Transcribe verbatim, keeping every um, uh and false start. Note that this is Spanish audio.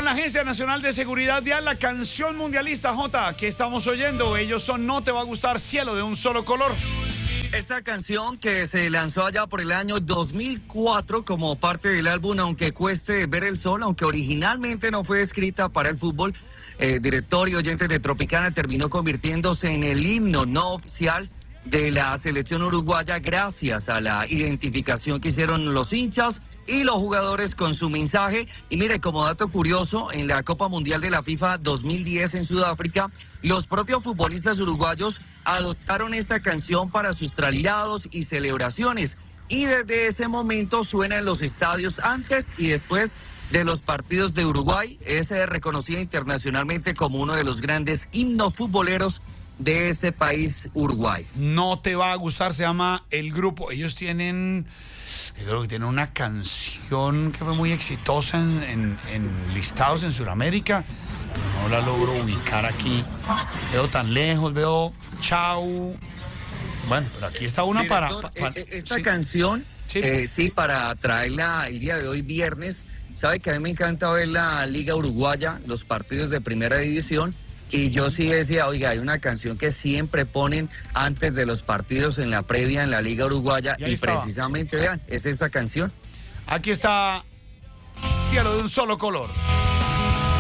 la Agencia Nacional de Seguridad Vial, la canción mundialista, Jota, que estamos oyendo. Ellos son No Te Va a Gustar, Cielo de un Solo Color. Esta canción que se lanzó allá por el año dos mil cuatro como parte del álbum Aunque Cueste Ver el Sol, aunque originalmente no fue escrita para el fútbol, eh, director y oyentes de Tropicana, terminó convirtiéndose en el himno no oficial de la selección uruguaya gracias a la identificación que hicieron los hinchas y los jugadores con su mensaje. Y mire, como dato curioso, en la Copa Mundial de la FIFA dos mil diez en Sudáfrica, los propios futbolistas uruguayos adoptaron esta canción para sus traslados y celebraciones. Y desde ese momento suena en los estadios antes y después de los partidos de Uruguay. Es reconocida internacionalmente como uno de los grandes himnos futboleros de este país, Uruguay. No Te Va a Gustar se llama el grupo. Ellos tienen, yo creo que tienen una canción que fue muy exitosa en, en, en listados en Sudamérica. No la logro ubicar aquí. Veo tan lejos, veo Chau. Bueno, pero aquí está una para... Director, para esta sí. canción, Sí. Eh, sí, para traerla el día de hoy, viernes. Sabe que a mí me encanta ver la Liga Uruguaya, los partidos de primera división. Y yo sí decía, oiga, hay una canción que siempre ponen antes de los partidos en la previa en la Liga Uruguaya. Y, Y, estaba. precisamente, vean, es esta canción. Aquí está Cielo de un Solo Color.